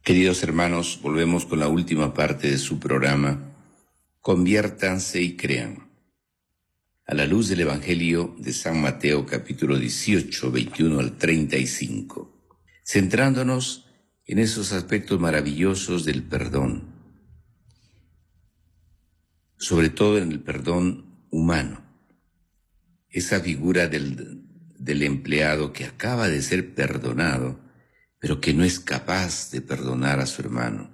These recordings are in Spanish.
Queridos hermanos, volvemos con la última parte de su programa, Conviértanse y crean. A la luz del Evangelio de San Mateo, capítulo 18, 21 al 35, centrándonos en esos aspectos maravillosos del perdón, sobre todo en el perdón humano, esa figura del empleado que acaba de ser perdonado, pero que no es capaz de perdonar a su hermano.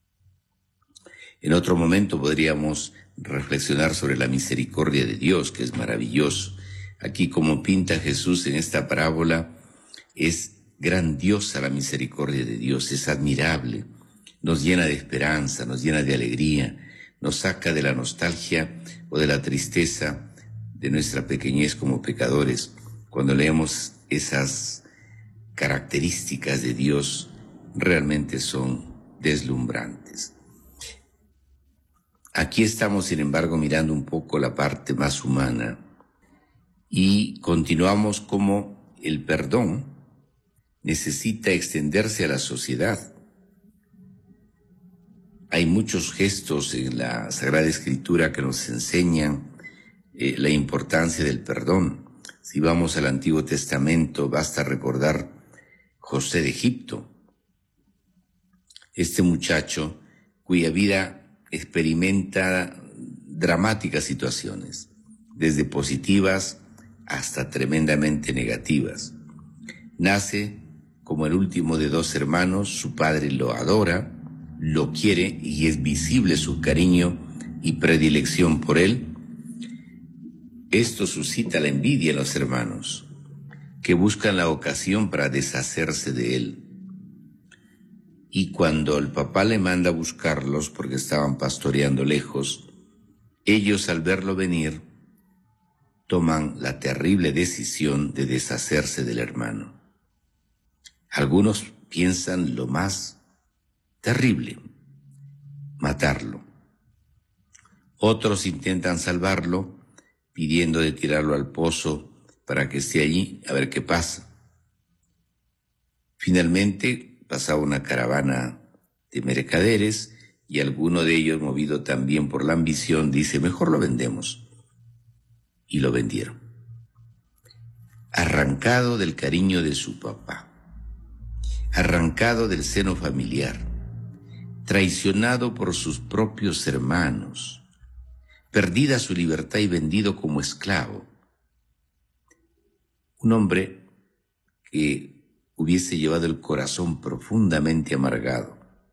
En otro momento podríamos reflexionar sobre la misericordia de Dios, que es maravilloso. Aquí, como pinta Jesús en esta parábola, es grandiosa la misericordia de Dios, es admirable, nos llena de esperanza, nos llena de alegría, nos saca de la nostalgia o de la tristeza de nuestra pequeñez como pecadores. Cuando leemos esas características de Dios, realmente son deslumbrantes. Aquí estamos, sin embargo, mirando un poco la parte más humana y continuamos como el perdón necesita extenderse a la sociedad. Hay muchos gestos en la Sagrada Escritura que nos enseñan la importancia del perdón. Si vamos al Antiguo Testamento, basta recordar José de Egipto, este muchacho cuya vida experimenta dramáticas situaciones, desde positivas hasta tremendamente negativas. Nace como el último de dos hermanos, su padre lo adora, lo quiere y es visible su cariño y predilección por él. Esto suscita la envidia en los hermanos, que buscan la ocasión para deshacerse de él. Y cuando el papá le manda a buscarlos porque estaban pastoreando lejos, ellos al verlo venir toman la terrible decisión de deshacerse del hermano. Algunos piensan lo más terrible, matarlo. Otros intentan salvarlo pidiendo de tirarlo al pozo para que esté allí a ver qué pasa. Finalmente pasaba una caravana de mercaderes y alguno de ellos, movido también por la ambición, dice: mejor lo vendemos. Y lo vendieron. Arrancado del cariño de su papá, arrancado del seno familiar, traicionado por sus propios hermanos, perdida su libertad y vendido como esclavo. Un hombre que hubiese llevado el corazón profundamente amargado.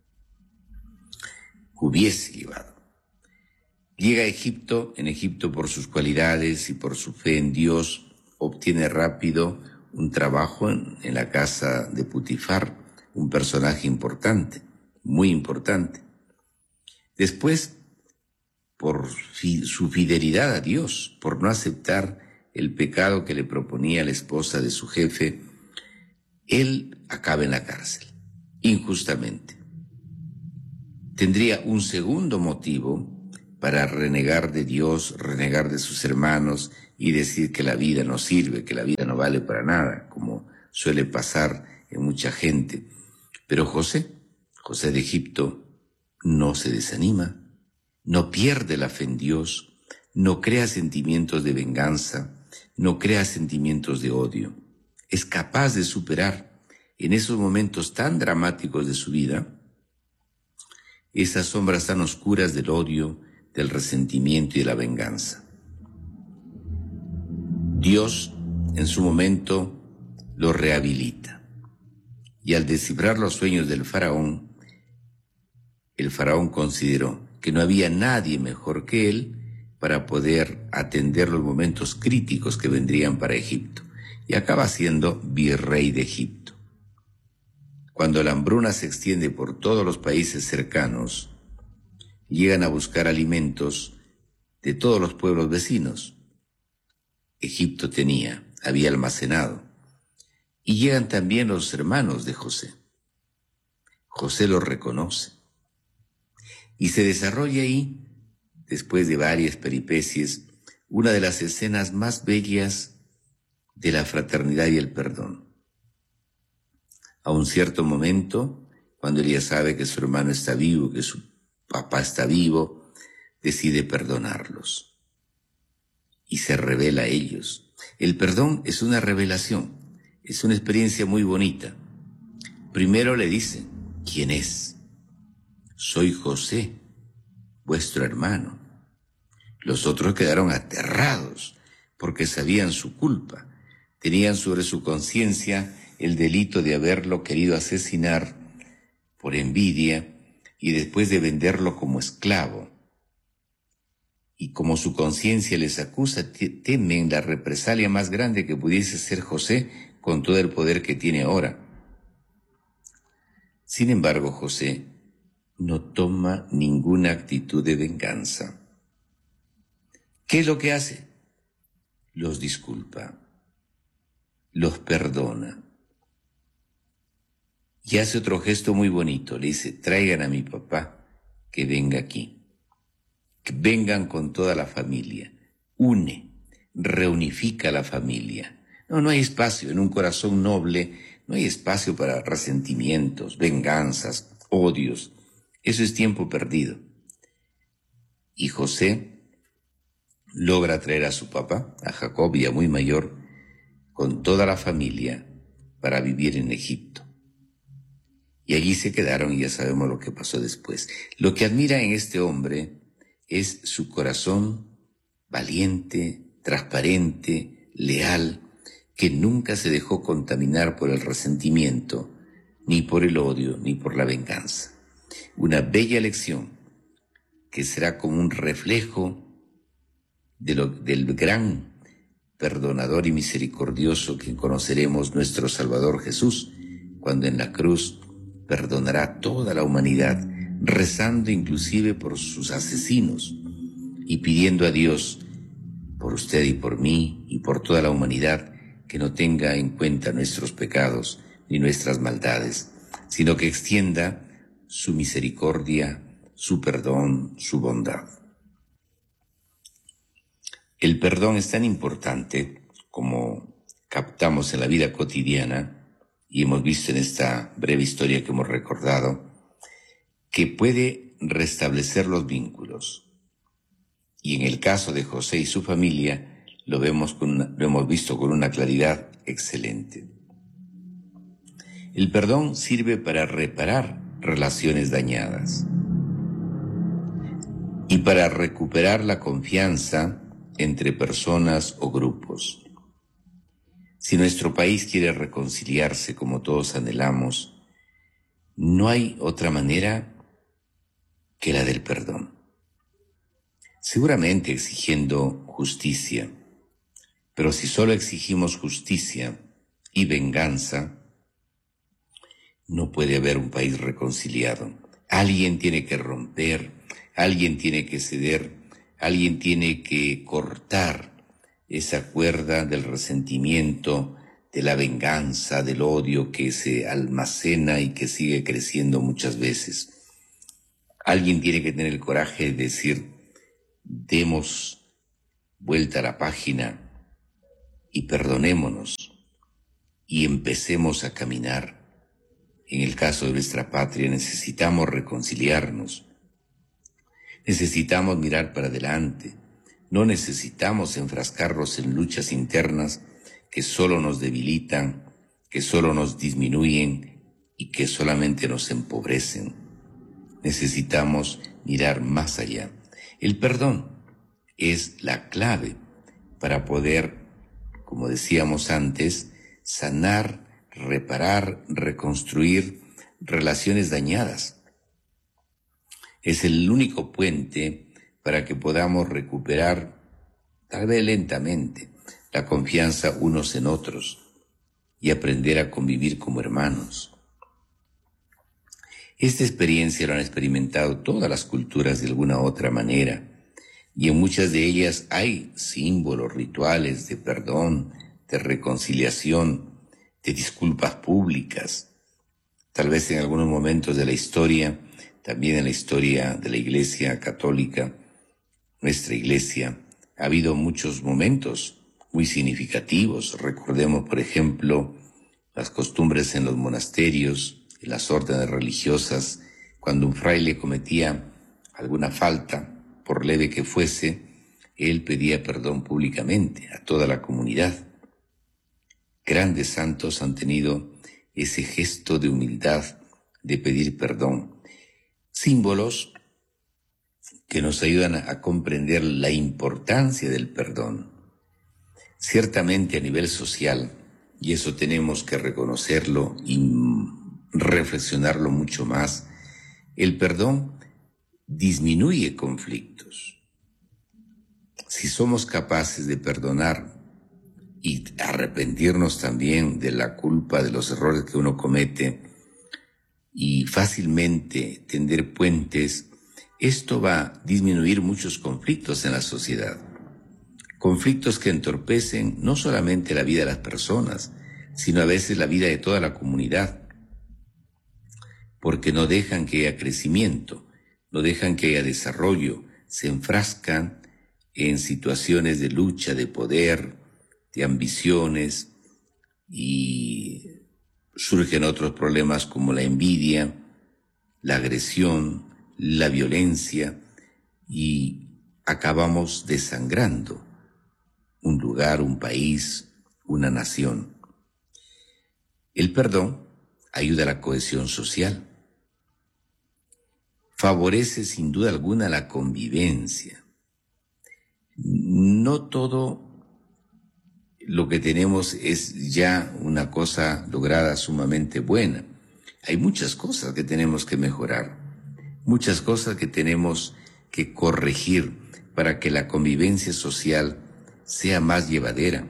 Llega a Egipto, en Egipto por sus cualidades y por su fe en Dios, obtiene rápido un trabajo en la casa de Putifar, un personaje importante, muy importante. Después, por su fidelidad a Dios, por no aceptar el pecado que le proponía la esposa de su jefe, él acaba en la cárcel, injustamente. Tendría un segundo motivo para renegar de Dios, renegar de sus hermanos y decir que la vida no sirve, que la vida no vale para nada, como suele pasar en mucha gente. Pero José de Egipto, no se desanima, no pierde la fe en Dios, no crea sentimientos de venganza, no crea sentimientos de odio. Es capaz de superar en esos momentos tan dramáticos de su vida esas sombras tan oscuras del odio, del resentimiento y de la venganza. Dios, en su momento, lo rehabilita. Y al descifrar los sueños del faraón, el faraón consideró que no había nadie mejor que él para poder atender los momentos críticos que vendrían para Egipto, y acaba siendo virrey de Egipto. Cuando la hambruna se extiende por todos los países cercanos, llegan a buscar alimentos de todos los pueblos vecinos. Egipto había almacenado, y llegan también los hermanos de José. José los reconoce, y se desarrolla ahí, después de varias peripecias, una de las escenas más bellas de la fraternidad y el perdón. A un cierto momento, cuando ella sabe que su hermano está vivo, que su papá está vivo, decide perdonarlos y se revela a ellos. El perdón es una revelación, es una experiencia muy bonita. Primero le dice, ¿quién es? Soy José, vuestro hermano. Los otros quedaron aterrados porque sabían su culpa. Tenían sobre su conciencia el delito de haberlo querido asesinar por envidia y después de venderlo como esclavo. Y como su conciencia les acusa, temen la represalia más grande que pudiese ser José con todo el poder que tiene ahora. Sin embargo, José no toma ninguna actitud de venganza. ¿Qué es lo que hace? Los disculpa, los perdona. Y hace otro gesto muy bonito, le dice, traigan a mi papá, que venga aquí, que vengan con toda la familia, reunifica a la familia. No hay espacio en un corazón noble, no hay espacio para resentimientos, venganzas, odios. Eso es tiempo perdido. Y José logra traer a su papá, a Jacob, ya muy mayor, con toda la familia para vivir en Egipto. Y allí se quedaron y ya sabemos lo que pasó después. Lo que admira en este hombre es su corazón valiente, transparente, leal, que nunca se dejó contaminar por el resentimiento, ni por el odio, ni por la venganza. Una bella lección que será como un reflejo del gran perdonador y misericordioso que conoceremos nuestro Salvador Jesús, cuando en la cruz perdonará a toda la humanidad, rezando inclusive por sus asesinos y pidiendo a Dios por usted y por mí y por toda la humanidad que no tenga en cuenta nuestros pecados ni nuestras maldades, sino que extienda su misericordia, su perdón, su bondad. El perdón es tan importante como captamos en la vida cotidiana y hemos visto en esta breve historia que hemos recordado, que puede restablecer los vínculos. Y en el caso de José y su familia, lo hemos visto con una claridad excelente. El perdón sirve para reparar relaciones dañadas y para recuperar la confianza entre personas o grupos. Si nuestro país quiere reconciliarse como todos anhelamos, no hay otra manera que la del perdón. Seguramente exigiendo justicia, pero si solo exigimos justicia y venganza, no puede haber un país reconciliado. Alguien tiene que romper, alguien tiene que ceder, alguien tiene que cortar esa cuerda del resentimiento, de la venganza, del odio que se almacena y que sigue creciendo muchas veces. Alguien tiene que tener el coraje de decir, demos vuelta a la página y perdonémonos y empecemos a caminar. En el caso de nuestra patria necesitamos reconciliarnos, necesitamos mirar para adelante, no necesitamos enfrascarnos en luchas internas que solo nos debilitan, que solo nos disminuyen y que solamente nos empobrecen. Necesitamos mirar más allá. El perdón es la clave para poder, como decíamos antes, sanar, reparar, reconstruir relaciones dañadas. Es el único puente para que podamos recuperar, tal vez lentamente, la confianza unos en otros y aprender a convivir como hermanos. Esta experiencia lo han experimentado todas las culturas de alguna otra manera, y en muchas de ellas hay símbolos, rituales de perdón, de reconciliación, de disculpas públicas. Tal vez en algunos momentos de la historia, también en la historia de la Iglesia Católica, nuestra Iglesia, ha habido muchos momentos muy significativos. Recordemos, por ejemplo, las costumbres en los monasterios, en las órdenes religiosas, cuando un fraile cometía alguna falta, por leve que fuese, él pedía perdón públicamente a toda la comunidad. Grandes santos han tenido ese gesto de humildad de pedir perdón. Símbolos que nos ayudan a comprender la importancia del perdón. Ciertamente a nivel social, y eso tenemos que reconocerlo y reflexionarlo mucho más, el perdón disminuye conflictos. Si somos capaces de perdonar y arrepentirnos también de la culpa, de los errores que uno comete, y fácilmente tender puentes, esto va a disminuir muchos conflictos en la sociedad. Conflictos que entorpecen no solamente la vida de las personas, sino a veces la vida de toda la comunidad, porque no dejan que haya crecimiento, no dejan que haya desarrollo, se enfrascan en situaciones de lucha, de poder, de ambiciones, y surgen otros problemas como la envidia, la agresión, la violencia, y acabamos desangrando un lugar, un país, una nación. El perdón ayuda a la cohesión social, favorece sin duda alguna la convivencia. No todo lo que tenemos es ya una cosa lograda sumamente buena. Hay muchas cosas que tenemos que mejorar, muchas cosas que tenemos que corregir para que la convivencia social sea más llevadera.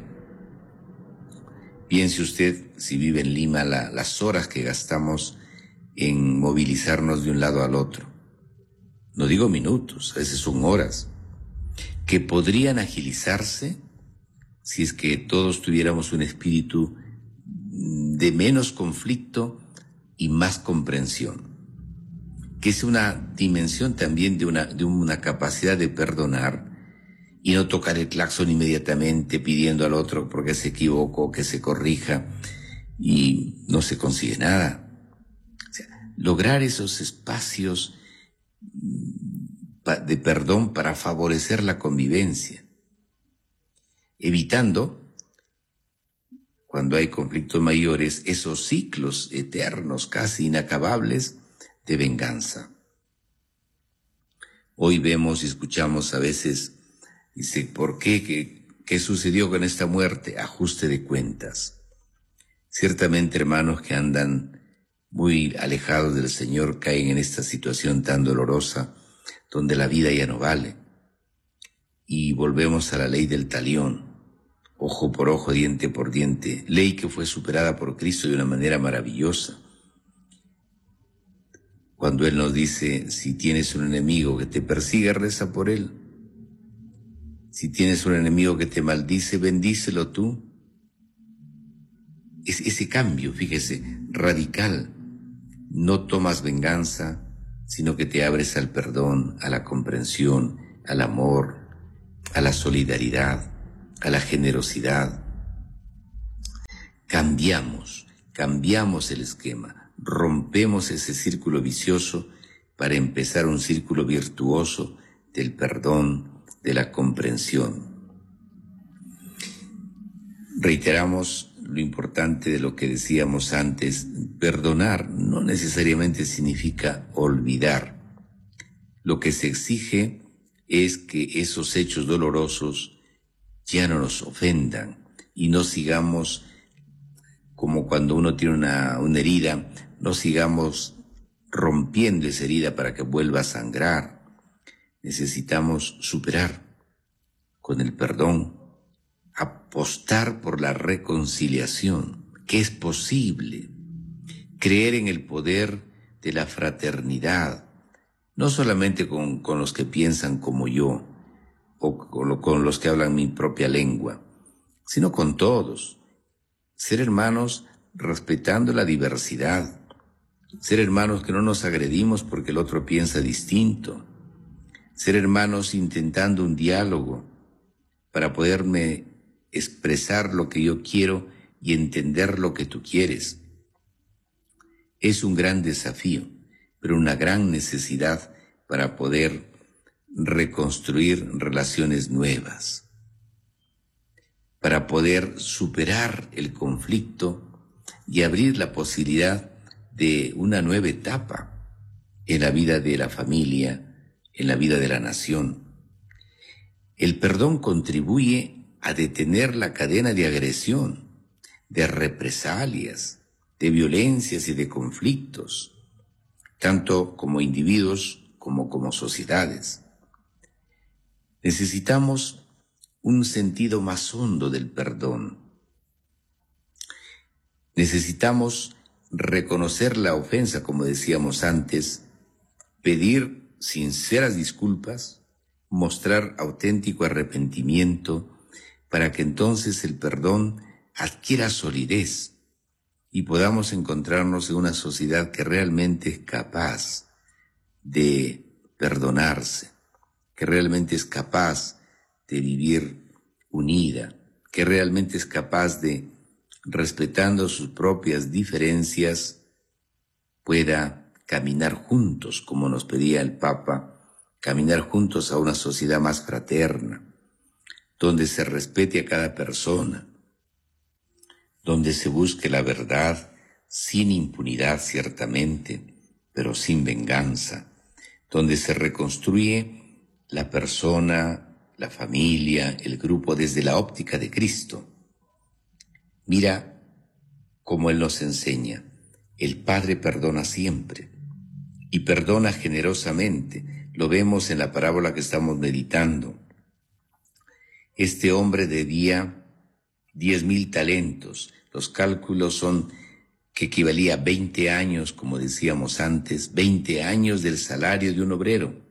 Piense usted, si vive en Lima, las horas que gastamos en movilizarnos de un lado al otro. No digo minutos, a veces son horas, que podrían agilizarse si es que todos tuviéramos un espíritu de menos conflicto y más comprensión, que es una dimensión también de una capacidad de perdonar y no tocar el claxon inmediatamente pidiendo al otro porque se equivocó, que se corrija, y no se consigue nada. O sea, lograr esos espacios de perdón para favorecer la convivencia, evitando, cuando hay conflictos mayores, esos ciclos eternos, casi inacabables, de venganza. Hoy vemos y escuchamos a veces, dice, ¿por qué? ¿Qué sucedió con esta muerte? Ajuste de cuentas. Ciertamente, hermanos que andan muy alejados del Señor caen en esta situación tan dolorosa, donde la vida ya no vale. Y volvemos a la ley del talión, ojo por ojo, diente por diente, ley que fue superada por Cristo de una manera maravillosa. Cuando Él nos dice, si tienes un enemigo que te persigue, reza por él. Si tienes un enemigo que te maldice, bendícelo tú. Es ese cambio, fíjese, radical. No tomas venganza, sino que te abres al perdón, a la comprensión, al amor, a la solidaridad, a la generosidad. Cambiamos el esquema, rompemos ese círculo vicioso para empezar un círculo virtuoso del perdón, de la comprensión. Reiteramos lo importante de lo que decíamos antes: perdonar no necesariamente significa olvidar. Lo que se exige es que esos hechos dolorosos ya no nos ofendan y no sigamos, como cuando uno tiene una herida, no sigamos rompiendo esa herida para que vuelva a sangrar. Necesitamos superar con el perdón, apostar por la reconciliación, que es posible, creer en el poder de la fraternidad, no solamente con los que piensan como yo o con los que hablan mi propia lengua, sino con todos. Ser hermanos respetando la diversidad, ser hermanos que no nos agredimos porque el otro piensa distinto, ser hermanos intentando un diálogo para poderme expresar lo que yo quiero y entender lo que tú quieres. Es un gran desafío, pero una gran necesidad para poder reconstruir relaciones nuevas, para poder superar el conflicto y abrir la posibilidad de una nueva etapa en la vida de la familia, en la vida de la nación. El perdón contribuye a detener la cadena de agresión, de represalias, de violencias y de conflictos, tanto como individuos como sociedades. Necesitamos un sentido más hondo del perdón. Necesitamos reconocer la ofensa, como decíamos antes, pedir sinceras disculpas, mostrar auténtico arrepentimiento, para que entonces el perdón adquiera solidez y podamos encontrarnos en una sociedad que realmente es capaz de perdonarse, que realmente es capaz de vivir unida, que realmente es capaz de, respetando sus propias diferencias, pueda caminar juntos, como nos pedía el Papa, caminar juntos a una sociedad más fraterna, donde se respete a cada persona, donde se busque la verdad sin impunidad ciertamente, pero sin venganza, donde se reconstruye la persona, la familia, el grupo desde la óptica de Cristo. Mira cómo Él nos enseña, el Padre perdona siempre y perdona generosamente. Lo vemos en la parábola que estamos meditando. Este hombre debía 10,000 talentos. Los cálculos son que equivalía a 20 años, como decíamos antes, 20 años del salario de un obrero,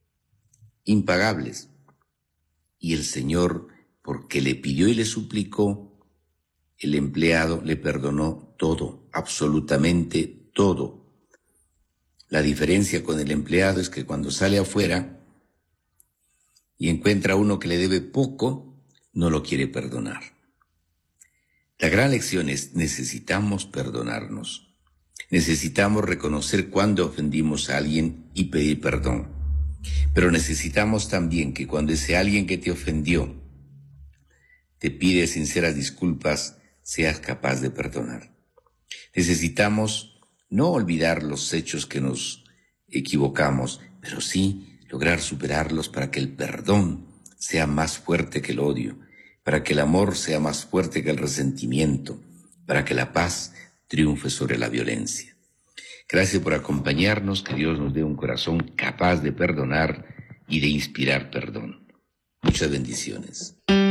impagables. Y el Señor, porque le pidió y le suplicó, el empleado le perdonó todo, absolutamente todo. La diferencia con el empleado es que cuando sale afuera y encuentra a uno que le debe poco, no lo quiere perdonar. La gran lección es, necesitamos perdonarnos. Necesitamos reconocer cuando ofendimos a alguien y pedir perdón. Pero necesitamos también que cuando ese alguien que te ofendió te pide sinceras disculpas, seas capaz de perdonar. Necesitamos no olvidar los hechos que nos equivocamos, pero sí lograr superarlos para que el perdón sea más fuerte que el odio, para que el amor sea más fuerte que el resentimiento, para que la paz triunfe sobre la violencia. Gracias por acompañarnos, que Dios nos dé un corazón capaz de perdonar y de inspirar perdón. Muchas bendiciones.